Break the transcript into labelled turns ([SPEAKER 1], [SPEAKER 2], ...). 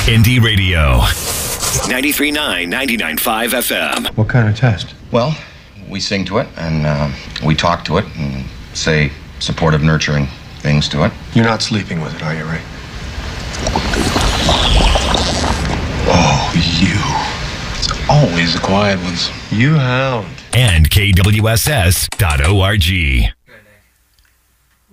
[SPEAKER 1] Indie Radio. 93.9, 99.5 FM.
[SPEAKER 2] What kind of test?
[SPEAKER 3] Well, we sing to it, and we talk to it, and say supportive, nurturing things to it.
[SPEAKER 2] You're not sleeping with it, are you, Ray?
[SPEAKER 4] Oh, you. It's always the quiet ones.
[SPEAKER 2] You hound.
[SPEAKER 1] And KWSS.org.